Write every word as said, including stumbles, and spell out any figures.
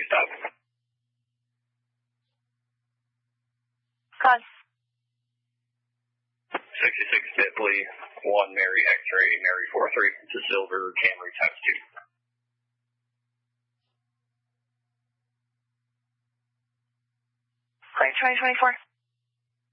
stop. Con. sixty-six Bipley, one Mary X-ray, Mary four three to Silver, Camry times two. Great, twenty twenty-four.